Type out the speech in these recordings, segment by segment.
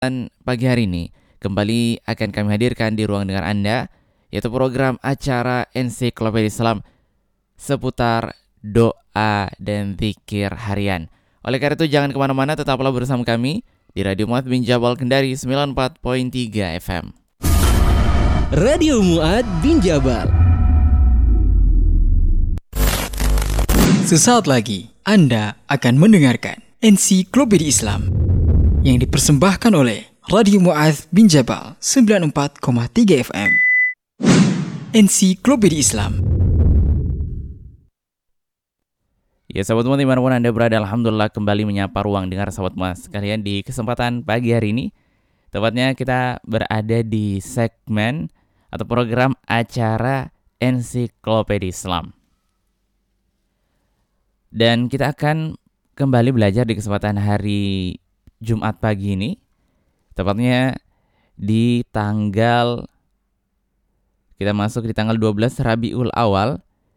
Dan pagi hari ini kembali akan kami hadirkan di ruang dengar Anda, yaitu program acara Ensiklopedia Islam seputar doa dan zikir harian. Oleh karena itu jangan kemana-mana, tetaplah bersama kami di Radio Mu'ad bin Jabal Kendari 94.3 FM. Radio Mu'ad bin Jabal. Sesaat lagi Anda akan mendengarkan Ensiklopedia Islam yang dipersembahkan oleh Radio Mu'ad bin Jabal 94,3 FM. Ensiklopedia Islam. Ya sahabat Mu'ad dimanapun Anda berada, alhamdulillah kembali menyapa ruang dengar sahabat Mu'ad sekalian di kesempatan pagi hari ini. Tepatnya kita berada di segmen atau program acara Ensiklopedia Islam. Dan kita akan kembali belajar di kesempatan hari Jumat pagi ini. Tepatnya di kita masuk di tanggal 12 Rabiul Awal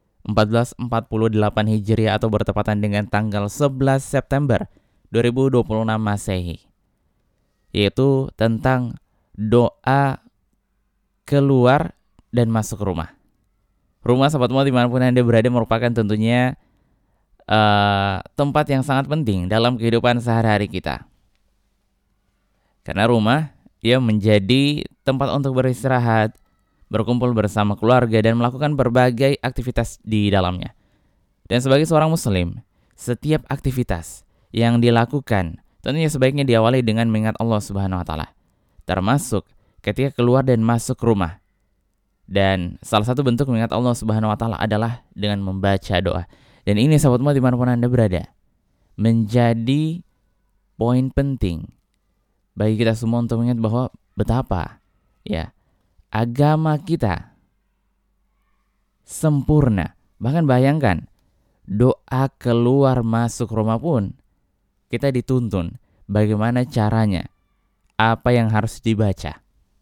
1448 Hijriah atau bertepatan dengan tanggal 11 September 2026 Masehi. Yaitu tentang doa keluar dan masuk rumah. Rumah sahabat Mu'ad dimanapun Anda berada merupakan tentunya tempat yang sangat penting dalam kehidupan sehari-hari kita. Karena rumah menjadi tempat untuk beristirahat, berkumpul bersama keluarga dan melakukan berbagai aktivitas di dalamnya. Dan sebagai seorang muslim, setiap aktivitas yang dilakukan tentunya sebaiknya diawali dengan mengingat Allah Subhanahu wa taala. Termasuk ketika keluar dan masuk rumah. Dan salah satu bentuk mengingat Allah Subhanahu wa taala adalah dengan membaca doa. Dan ini sahabat Mu'ad dimanapun Anda berada, menjadi poin penting bagi kita semua untuk mengingat bahwa betapa agama kita sempurna. Bahkan bayangkan, doa keluar masuk rumah pun kita dituntun bagaimana caranya, apa yang harus dibaca.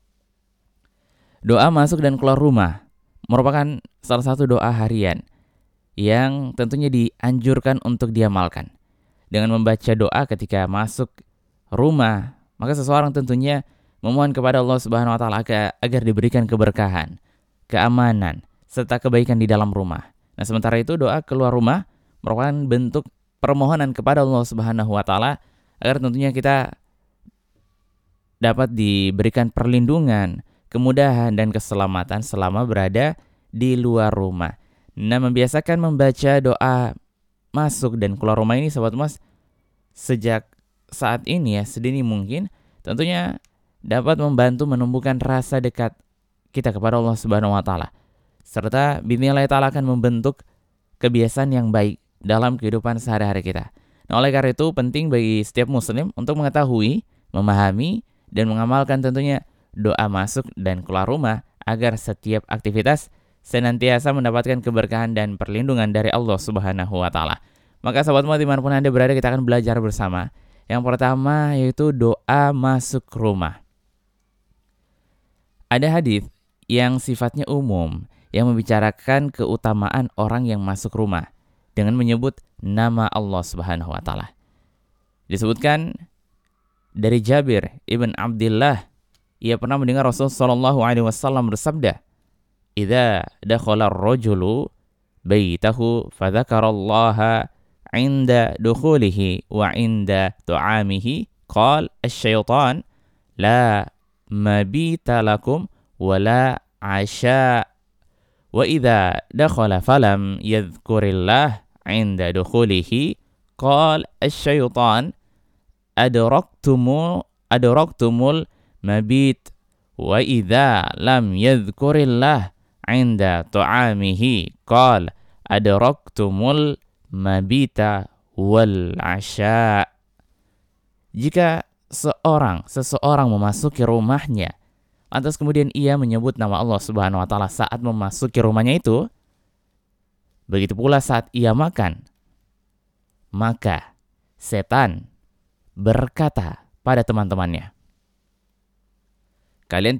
Doa masuk dan keluar rumah merupakan salah satu doa harian yang tentunya dianjurkan untuk diamalkan. Dengan membaca doa ketika masuk rumah, maka seseorang tentunya memohon kepada Allah Subhanahu wa taala agar diberikan keberkahan, keamanan, serta kebaikan di dalam rumah. Nah, sementara itu doa keluar rumah merupakan bentuk permohonan kepada Allah Subhanahu wa taala agar tentunya kita dapat diberikan perlindungan, kemudahan dan keselamatan selama berada di luar rumah. Nah, membiasakan membaca doa masuk dan keluar rumah ini sahabat Mas sejak saat ini sedini mungkin tentunya dapat membantu menumbuhkan rasa dekat kita kepada Allah Subhanahu wa taala. Serta bismillah taala akan membentuk kebiasaan yang baik dalam kehidupan sehari-hari kita. Nah, oleh karena itu penting bagi setiap muslim untuk mengetahui, memahami dan mengamalkan tentunya doa masuk dan keluar rumah agar setiap aktivitas senantiasa mendapatkan keberkahan dan perlindungan dari Allah Subhanahu wa taala. Maka sahabat Mu'ad dimanapun Anda berada, kita akan belajar bersama. Yang pertama yaitu doa masuk rumah. Ada hadis yang sifatnya umum yang membicarakan keutamaan orang yang masuk rumah dengan menyebut nama Allah Subhanahu wa taala. Disebutkan dari Jabir ibn Abdullah, ia pernah mendengar Rasul sallallahu alaihi wasallam bersabda, "Idza dakhala ar-rajulu baitahu fadzakarallaha 'inda dukhulihi wa 'inda tu'amihi qala asy-syaitan la mabita lakum wa la 'asha wa idza dakhala falam yadhkurillah 'inda dukhulihi qala asy-syaitan adraktumul mabit wa idza lam yadhkurillah 'inda tu'amihi qala adraktumul mabita wal 'asha." Jika seseorang memasuki rumahnya, lantas kemudian ia menyebut nama Allah Subhanahu wa taala saat memasuki rumahnya itu, begitu pula saat ia makan, maka setan berkata pada teman-temannya, Kalian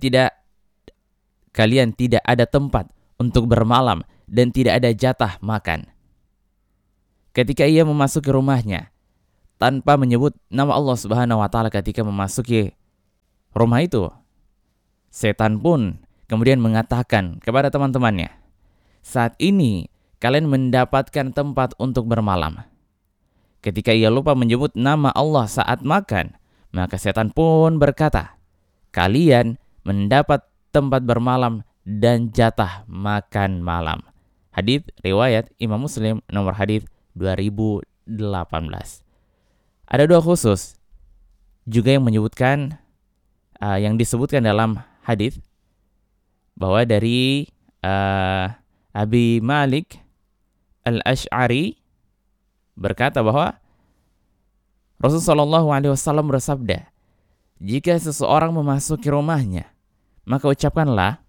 tidak ada tempat untuk bermalam dan tidak ada jatah makan. Ketika ia memasuki rumahnya tanpa menyebut nama Allah Subhanahu wa taala ketika memasuki rumah itu, setan pun kemudian mengatakan kepada teman-temannya, saat ini kalian mendapatkan tempat untuk bermalam. Ketika ia lupa menyebut nama Allah saat makan, maka setan pun berkata, kalian mendapat tempat bermalam dan jatah makan malam. Hadits riwayat Imam Muslim nomor hadits 2018. Ada dua khusus juga yang menyebutkan yang disebutkan dalam hadits bahwa dari Abi Malik Al-Asy'ari berkata bahwa Rasulullah SAW bersabda, jika seseorang memasuki rumahnya, maka ucapkanlah,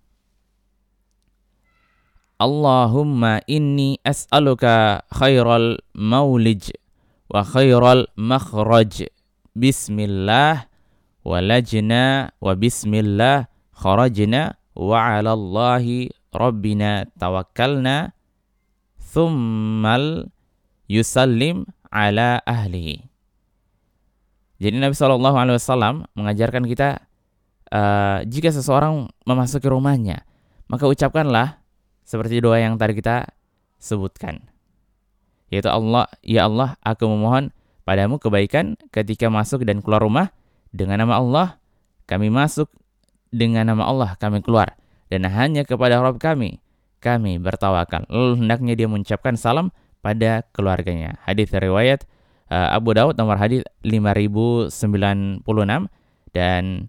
Allahumma inni as'aluka khairal maulij wa khairal makhraj. Bismillah walajna wa bismillah kharajna wa 'ala Allahi rabbina tawakkalna thummal yusallim ala ahlihi. Jadi Nabi SAW mengajarkan kita jika seseorang memasuki rumahnya, maka ucapkanlah seperti doa yang tadi kita sebutkan, yaitu ya Allah, aku memohon padamu kebaikan ketika masuk dan keluar rumah. Dengan nama Allah kami masuk, dengan nama Allah kami keluar, dan hanya kepada Rabb kami bertawakal. Lalu hendaknya dia mengucapkan salam pada keluarganya. Hadits riwayat Abu Daud nomor hadits 5096. Dan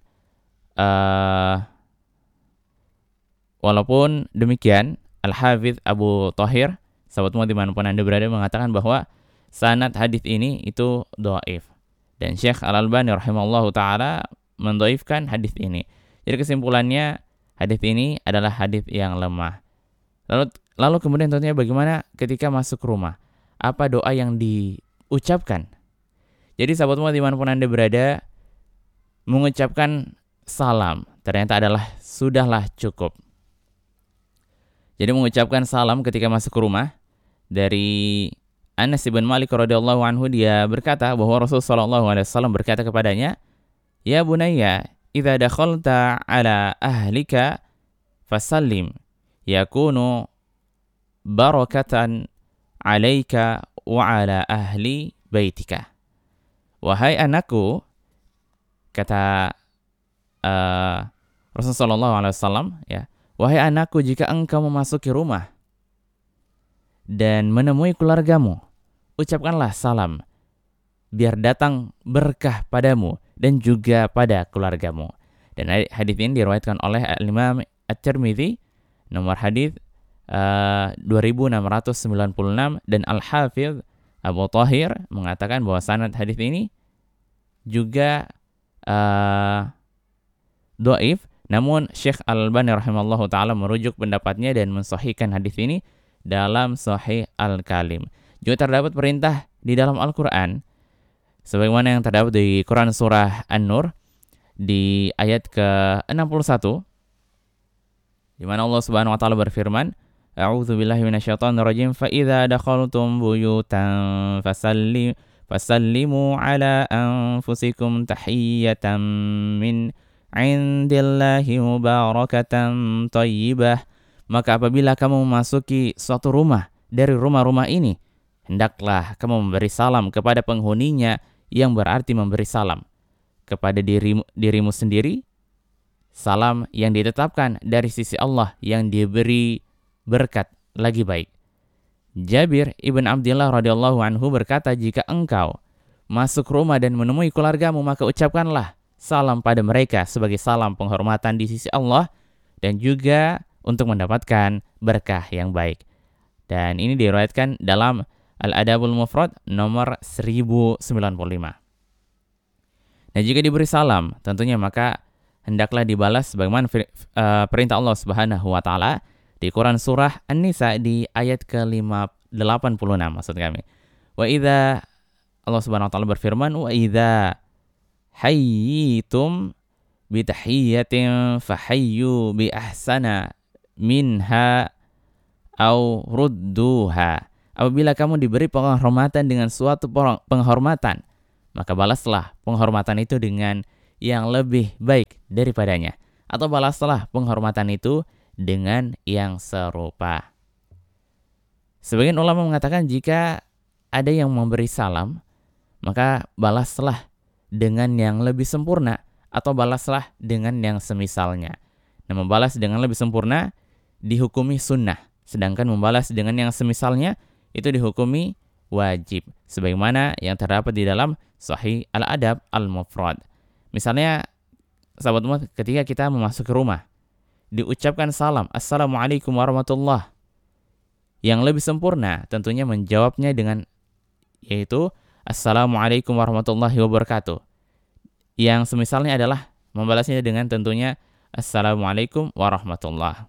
walaupun demikian, Al-Hafidz Abu Thahir, sahabat semua dimanapun Anda berada, mengatakan bahwa sanad hadits ini itu dhaif. Dan Syekh Al-Albani rahimahullahu ta'ala mendhaifkan hadits ini. Jadi kesimpulannya, hadits ini adalah hadits yang lemah. Lalu kemudian tentunya bagaimana ketika masuk rumah? Apa doa yang diucapkan? Jadi sahabat semua dimanapun Anda berada, mengucapkan salam ternyata sudahlah cukup. Jadi mengucapkan salam ketika masuk ke rumah. Dari Anas bin Malik radhiyallahu anhu, dia berkata bahwa Rasulullah SAW berkata kepadanya, ya bunayya, idza dakhalta ala ahlika fasallim yakunu barakatan alaika wa ala ahli baitika. Wahai anakku, kata Rasulullah SAW, ya, wahai anakku, jika engkau memasuki rumah dan menemui keluargamu, ucapkanlah salam, biar datang berkah padamu dan juga pada keluargamu. Dan hadits ini diriwayatkan oleh Imam At-Tirmidzi nomor hadits 2696, dan Al-Hafidz Abu Thahir mengatakan bahwa sanad hadits ini juga dhaif. Namun Syekh Al-Albani rahimahullahu ta'ala merujuk pendapatnya dan mensahihkan hadis ini dalam Sahih Al-Kalim. Juga terdapat perintah di dalam Al-Quran, sebagaimana yang terdapat di Quran Surah An-Nur di ayat ke-61, di mana Allah Subhanahu wa ta'ala berfirman, A'udzu billahi minasyaitonir rajim, fa idza dakhaltum buyutan fasallimu ala anfusikum tahiyatan min indillahi mubarakatan thayyibah. Maka apabila kamu memasuki suatu rumah dari rumah-rumah ini, hendaklah kamu memberi salam kepada penghuninya, yang berarti memberi salam kepada dirimu sendiri, salam yang ditetapkan dari sisi Allah yang diberi berkat lagi baik. Jabir ibn Abdullah radhiyallahu anhu berkata, jika engkau masuk rumah dan menemui keluargamu, maka ucapkanlah salam pada mereka sebagai salam penghormatan di sisi Allah dan juga untuk mendapatkan berkah yang baik. Dan ini diriwayatkan dalam Al-Adabul Mufrad nomor 1095. Nah, jika diberi salam, tentunya maka hendaklah dibalas sebagaimana perintah Allah Subhanahu wa taala di Quran surah An-Nisa di ayat ke-86 maksud kami. Wa idza, Allah Subhanahu wa taala berfirman, wa idza hayyitum bitahiyyatin fahayyu bi ahsana minha au rudduha. Apabila kamu diberi penghormatan dengan suatu penghormatan, maka balaslah penghormatan itu dengan yang lebih baik daripadanya. Atau balaslah penghormatan itu dengan yang serupa. Sebagian ulama mengatakan jika ada yang memberi salam, maka balaslah dengan yang lebih sempurna atau balaslah dengan yang semisalnya. Nah, membalas dengan lebih sempurna dihukumi sunnah, sedangkan membalas dengan yang semisalnya itu dihukumi wajib, sebagaimana yang terdapat di dalam Sahih Al-Adab Al-Mufrad. Misalnya, sahabat umat, ketika kita memasuki rumah, diucapkan salam, Assalamualaikum warahmatullah. Yang lebih sempurna tentunya menjawabnya dengan yaitu Assalamualaikum warahmatullahi wabarakatuh. Yang semisalnya adalah membalasnya dengan tentunya Assalamualaikum warahmatullah.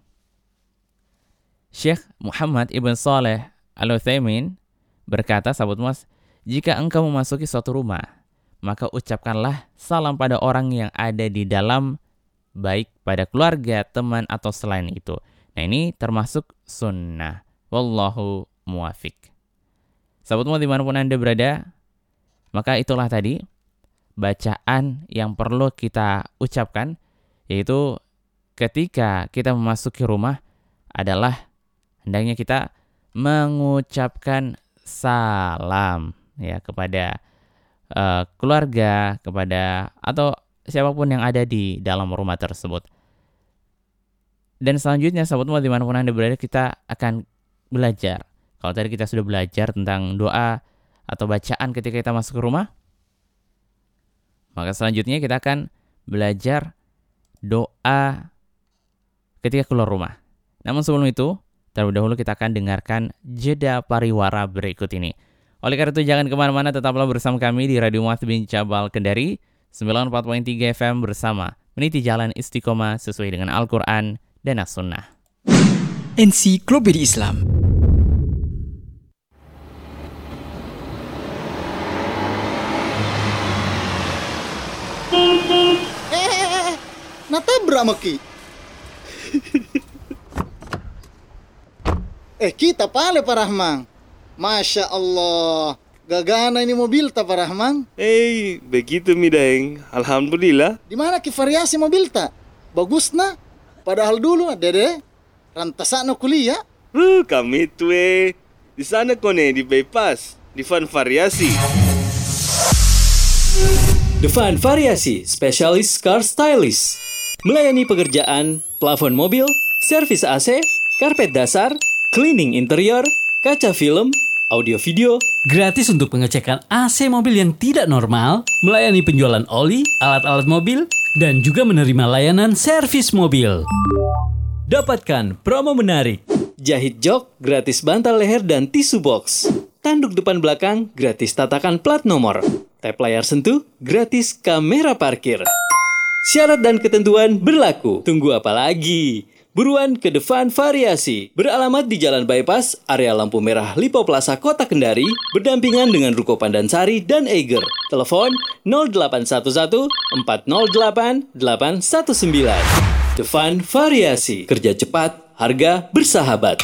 Syekh Muhammad Ibn Saleh Al-Utsaimin berkata, sahabat mas, jika engkau memasuki suatu rumah, maka ucapkanlah salam pada orang yang ada di dalam, baik pada keluarga, teman, atau selain itu. Nah, ini termasuk sunnah. Wallahu muwafiq. Sahabat mas, dimanapun Anda berada, maka itulah tadi bacaan yang perlu kita ucapkan, yaitu ketika kita memasuki rumah adalah hendaknya kita mengucapkan salam ya kepada keluarga, kepada atau siapapun yang ada di dalam rumah tersebut. Dan selanjutnya sahabat semua dimanapun Anda berada, kita akan belajar. Kalau tadi kita sudah belajar tentang doa atau bacaan ketika kita masuk ke rumah, maka selanjutnya kita akan belajar doa ketika keluar rumah. Namun sebelum itu, terlebih dahulu kita akan dengarkan jeda pariwara berikut ini. Oleh karena itu jangan kemana-mana, tetaplah bersama kami di Radio Mu'adz bin Jabal Kendari 94.3 FM bersama meniti jalan istiqomah sesuai dengan Al-Quran dan As-Sunnah. Ensiklopedia Islam. Natabrak maki. Kita pale Pak Rahman. Masya Allah. Gagana ini mobil ta Pak Rahman. Begitu Mideng. Alhamdulillah. Di mana ki variasi mobil ta? Bagus na. Padahal dulu Dede rantasana kuliah. Kami tuh di sana kone di bypass, di Van Variasi. The Van Variasi, Specialist Car Stylist. Melayani pekerjaan, plafon mobil, servis AC, karpet dasar, cleaning interior, kaca film, audio video. Gratis untuk pengecekan AC mobil yang tidak normal, melayani penjualan oli, alat-alat mobil, dan juga menerima layanan servis mobil. Dapatkan promo menarik. Jahit jok, gratis bantal leher dan tisu box. Tanduk depan belakang, gratis tatakan plat nomor. Tap layar sentuh, gratis kamera parkir. Syarat dan ketentuan berlaku. Tunggu apa lagi? Buruan ke The Van Variasi. Beralamat di Jalan Bypass, area lampu merah Lipo Plaza Kota Kendari, berdampingan dengan Ruko Pandansari dan Eiger. Telepon 0811 408 819. The Van Variasi. Kerja cepat, harga bersahabat.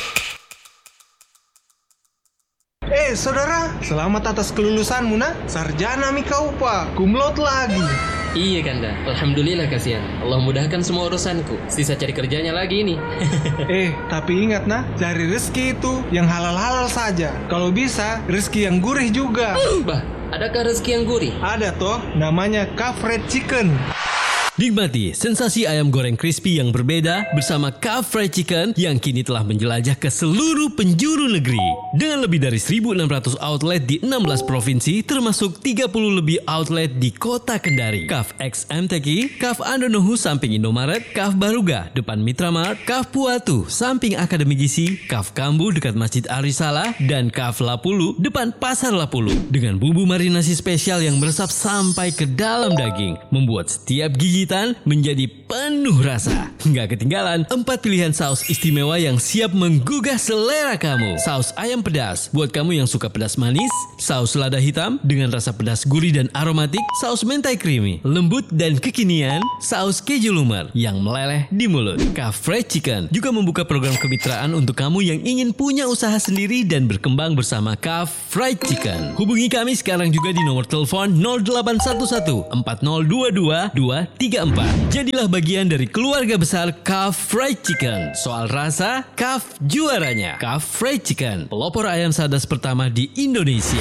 Saudara, selamat atas kelulusanmu, nak. Sarjana mi kau, Pak. Kumlot lagi. Iya Kanda, alhamdulillah kasihan. Allah mudahkan semua urusanku. Sisa cari kerjanya lagi ini. Tapi ingat nah, cari rezeki itu yang halal-halal saja. Kalau bisa, rezeki yang gurih juga. Bah, adakah rezeki yang gurih? Ada toh, namanya Kaf Fried Chicken. Nikmati sensasi ayam goreng crispy yang berbeda bersama Kaf Fried Chicken yang kini telah menjelajah ke seluruh penjuru negeri. Dengan lebih dari 1.600 outlet di 16 provinsi termasuk 30 lebih outlet di kota Kendari. Kaf X MTQ, Kaf Andonohu samping Indomaret, Kaf Baruga depan Mitramart, Kaf Puatu samping Akademi Gizi, Kaf Kambu dekat Masjid Arisala, dan Kaf Lapulu depan Pasar Lapulu. Dengan bumbu marinasi spesial yang meresap sampai ke dalam daging, membuat setiap gigitan kejutan menjadi penuh rasa. Nggak ketinggalan 4 pilihan saus istimewa yang siap menggugah selera kamu. Saus ayam pedas buat kamu yang suka pedas manis, saus lada hitam dengan rasa pedas gurih dan aromatik, saus mentai creamy, lembut dan kekinian, saus keju lumer yang meleleh di mulut. Fried Chicken juga membuka program kemitraan untuk kamu yang ingin punya usaha sendiri dan berkembang bersama Fried Chicken. Hubungi kami sekarang juga di nomor telepon 0811 4022 234. Jadilah bagian dari keluarga besar Fried Chicken. Soal rasa, juaranya. Fried Chicken, pelopor ayam sadas pertama di Indonesia.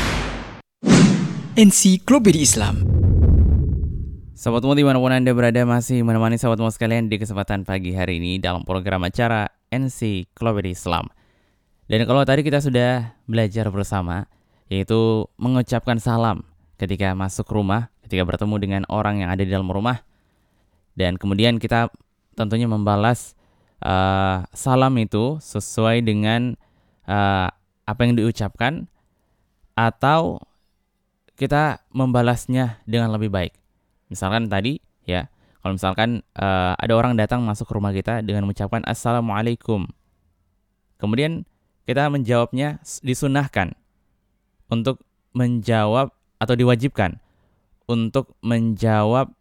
Ensiklopedi Islam. Sahabat Mu dimanapun Anda berada, masih menemani sahabat Mu sekalian di kesempatan pagi hari ini dalam program acara Ensiklopedi Islam. Dan kalau tadi kita sudah belajar bersama, yaitu mengucapkan salam ketika masuk rumah, ketika bertemu dengan orang yang ada di dalam rumah, dan kemudian kita tentunya membalas salam itu sesuai dengan apa yang diucapkan, atau kita membalasnya dengan lebih baik. Misalkan tadi ya, kalau misalkan ada orang datang masuk ke rumah kita dengan mengucapkan Assalamualaikum, kemudian kita menjawabnya, disunahkan untuk menjawab atau diwajibkan untuk menjawab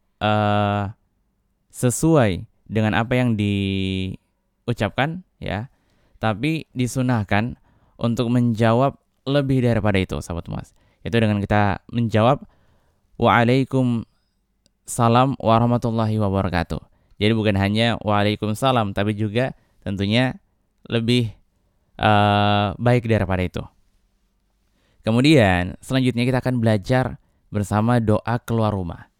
sesuai dengan apa yang diucapkan ya, tapi disunahkan untuk menjawab lebih daripada itu, sahabat Mas. Itu dengan kita menjawab Waalaikumsalam warahmatullahi wabarakatuh. Jadi bukan hanya Waalaikumsalam, tapi juga tentunya lebih baik daripada itu. Kemudian selanjutnya kita akan belajar bersama doa keluar rumah.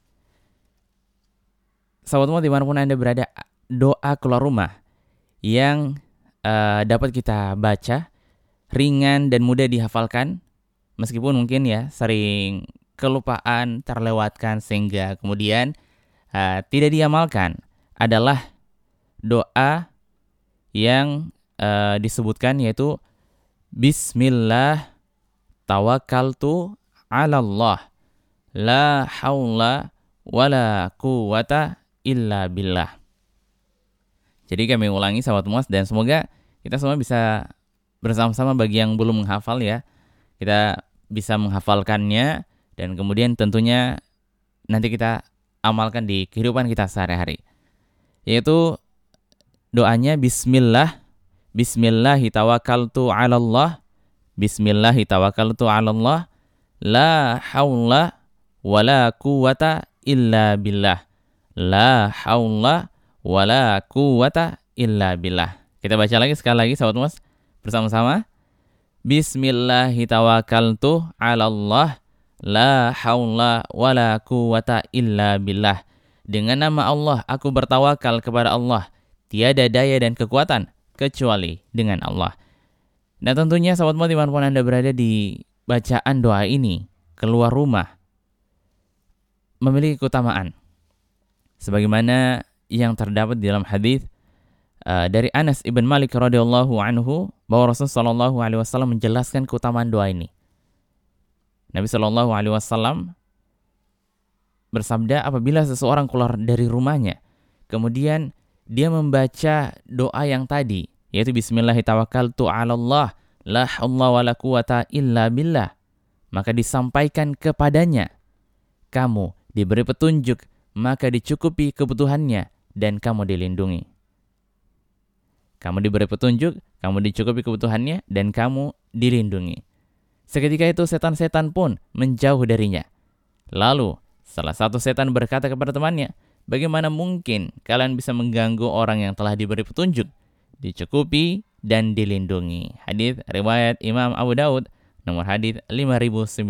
Sahabat dimanapun Anda berada, doa keluar rumah yang dapat kita baca, ringan dan mudah dihafalkan, meskipun mungkin ya sering kelupaan, terlewatkan sehingga kemudian tidak diamalkan, adalah doa yang disebutkan, yaitu Bismillah tawakkaltu 'alallah la haula wala quwata illa billah. Jadi kami ulangi sahabat Muas, dan semoga kita semua bisa bersama-sama, bagi yang belum menghafal ya, kita bisa menghafalkannya dan kemudian tentunya nanti kita amalkan di kehidupan kita sehari-hari. Yaitu doanya Bismillahi tawakkaltu 'alallah, Bismillahi tawakkaltu 'alallah, la haula wala quwata illa billah, la haula wala quwata illa billah. Kita baca lagi sekali lagi sahabat Mas bersama-sama. Bismillahi tawakkaltu 'alallah, la haula wala quwata illa billah. Dengan nama Allah aku bertawakal kepada Allah, tiada daya dan kekuatan kecuali dengan Allah. Nah tentunya sahabat Mu dimanapun Anda berada, di bacaan doa ini keluar rumah memiliki keutamaan, sebagaimana yang terdapat di dalam hadis dari Anas ibn Malik radhiyallahu anhu, bahwa Rasulullah sallallahu alaihi wasallam menjelaskan keutamaan doa ini. Nabi sallallahu alaihi wasallam bersabda, apabila seseorang keluar dari rumahnya, kemudian dia membaca doa yang tadi, yaitu Bismillahi tawakkaltu 'alallah, la haula wala quwata illa billah, maka disampaikan kepadanya, kamu diberi petunjuk, maka dicukupi kebutuhannya dan kamu dilindungi. Kamu diberi petunjuk, kamu dicukupi kebutuhannya dan kamu dilindungi. Seketika itu setan-setan pun menjauh darinya. Lalu salah satu setan berkata kepada temannya, bagaimana mungkin kalian bisa mengganggu orang yang telah diberi petunjuk, dicukupi dan dilindungi? Hadis riwayat Imam Abu Daud, nomor hadis 5096,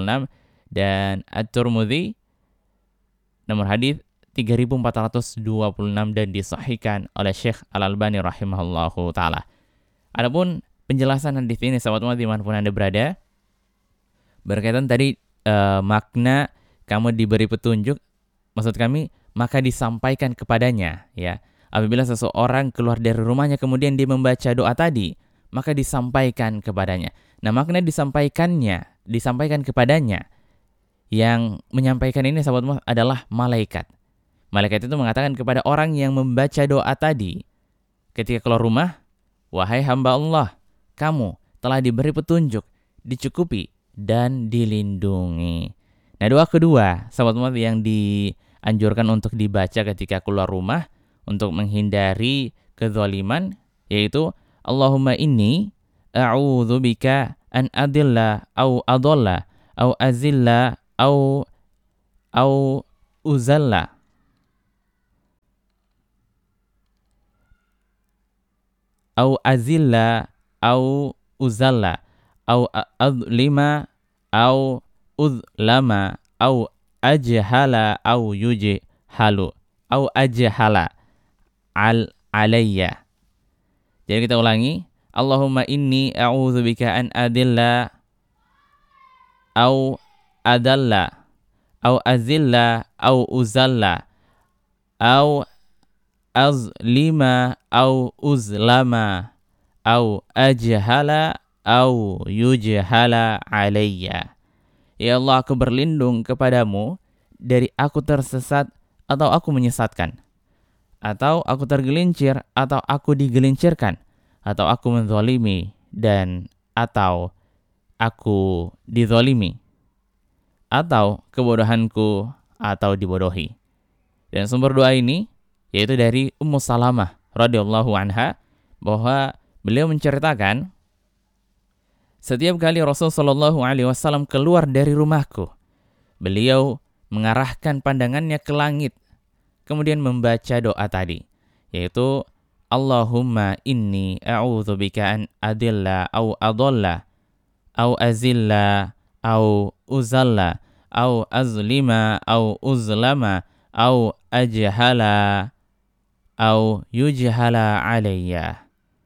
dan At-Tirmidzi nomor hadis 3426, dan disahihkan oleh Syekh Al-Albani rahimahullahu taala. Adapun penjelasan hadis ini sahabat umat dimanapun Anda berada, berkaitan tadi makna kamu diberi petunjuk, maksud kami maka disampaikan kepadanya ya. Apabila seseorang keluar dari rumahnya kemudian dia membaca doa tadi, maka disampaikan kepadanya. Nah, makna disampaikan kepadanya, yang menyampaikan ini sahabat adalah malaikat. Malaikat itu mengatakan kepada orang yang membaca doa tadi ketika keluar rumah, wahai hamba Allah, kamu telah diberi petunjuk, dicukupi, dan dilindungi. Nah, doa kedua, sahabat umat, yang dianjurkan untuk dibaca ketika keluar rumah untuk menghindari kezaliman, yaitu Allahumma inni a'udzubika an adilla au adalla au azilla au uzalla. Au azilla au uzalla au adlima au udlama au ajhala au yujhalu au ajhala alayya. Jadi kita ulangi, Allahumma inni a'udzubika an adilla au adalla au azilla au uzalla au azlima au uzlama au ajhala au yujhala alayya. Ya Allah, aku berlindung kepadamu dari aku tersesat atau aku menyesatkan, atau aku tergelincir atau aku digelincirkan, atau aku menzalimi dan atau aku dizalimi, atau kebodohanku atau dibodohi. Dan sumber doa ini yaitu dari Ummu Salamah radhiyallahu anha, bahwa beliau menceritakan, setiap kali Rasul sallallahu alaihi wasallam keluar dari rumahku, beliau mengarahkan pandangannya ke langit, kemudian membaca doa tadi, yaitu Allahumma inni a'udzubika an adilla au adalla au azilla au uzalla au azlima au uzlama au ajhala au yujhala alayya.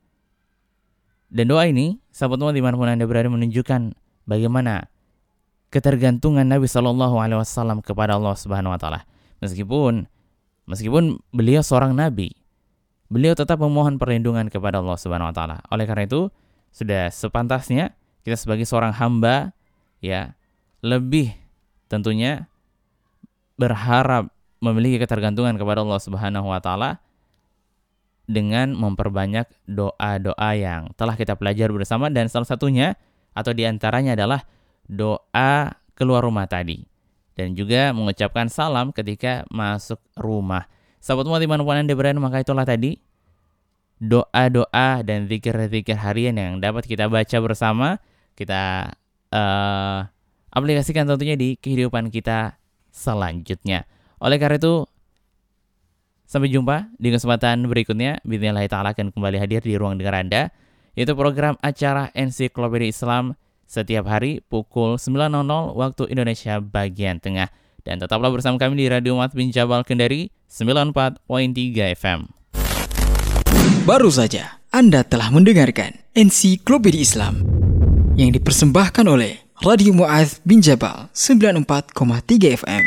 Dan doa ini, sahabat umat dimanapun Anda berada, menunjukkan bagaimana ketergantungan Nabi SAW kepada Allah Subhanahu Wa Taala. Meskipun beliau seorang Nabi, beliau tetap memohon perlindungan kepada Allah Subhanahu Wa Taala. Oleh karena itu, sudah sepantasnya kita sebagai seorang hamba, ya, lebih tentunya berharap memiliki ketergantungan kepada Allah Subhanahu Wa Taala dengan memperbanyak doa-doa yang telah kita pelajari bersama, dan salah satunya atau diantaranya adalah doa keluar rumah tadi, dan juga mengucapkan salam ketika masuk rumah. Sahabat umat dimanapun Anda berada, maka itulah tadi doa-doa dan zikir-zikir harian yang dapat kita baca bersama, kita aplikasikan tentunya di kehidupan kita selanjutnya. Oleh karena itu, sampai jumpa di kesempatan berikutnya. Bismillah ta'ala akan kembali hadir di ruang dengar Anda, yaitu program acara Ensiklopedia Islam setiap hari pukul 9.00 waktu Indonesia bagian tengah. Dan tetaplah bersama kami di Radio Mu'adz bin Jabal Kendari 94.3 FM. Baru saja Anda telah mendengarkan Ensiklopedia Islam yang dipersembahkan oleh Radio Mu'adz bin Jabal 94.3 FM.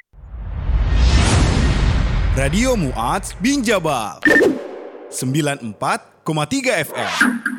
Radio Mu'adz bin Jabal 94,3 FM.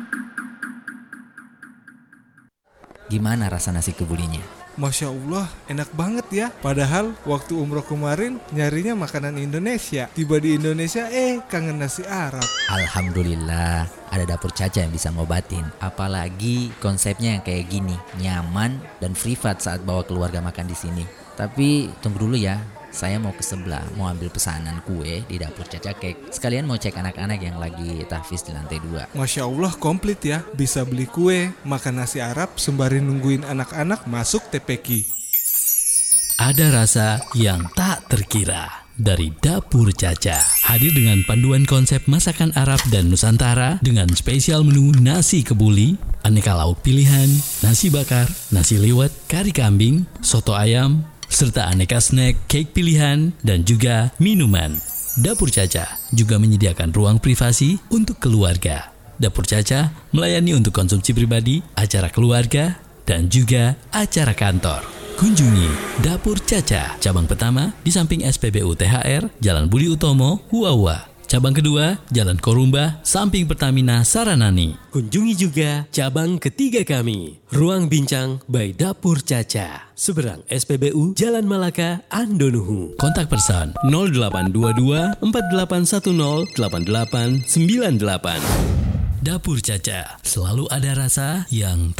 Gimana rasa nasi kebulinya? Masya Allah, enak banget ya. Padahal waktu umroh kemarin nyarinya makanan Indonesia. Tiba di Indonesia, kangen nasi Arab. Alhamdulillah, ada Dapur Caca yang bisa ngobatin. Apalagi konsepnya yang kayak gini, nyaman dan privat saat bawa keluarga makan di sini. Tapi tunggu dulu ya, saya mau ke sebelah, mau ambil pesanan kue di Dapur Caca Cake. Sekalian mau cek anak-anak yang lagi tahfiz di lantai 2. Masya Allah, komplit ya. Bisa beli kue, makan nasi Arab, sembari nungguin anak-anak masuk TPQ. Ada rasa yang tak terkira dari Dapur Caca. Hadir dengan panduan konsep masakan Arab dan Nusantara dengan spesial menu nasi kebuli, aneka lauk pilihan, nasi bakar, nasi liwet, kari kambing, soto ayam, serta aneka snack, cake pilihan, dan juga minuman. Dapur Caca juga menyediakan ruang privasi untuk keluarga. Dapur Caca melayani untuk konsumsi pribadi, acara keluarga, dan juga acara kantor. Kunjungi Dapur Caca, cabang pertama di samping SPBU THR, Jalan Budi Utomo, Huawa, Cabang kedua, Jalan Korumba, samping Pertamina Saranani. Kunjungi juga cabang ketiga kami, Ruang Bincang by Dapur Caca, seberang SPBU Jalan Malaka, Andonuhu. Kontak person 0822 4810 8898. Dapur Caca, selalu ada rasa yang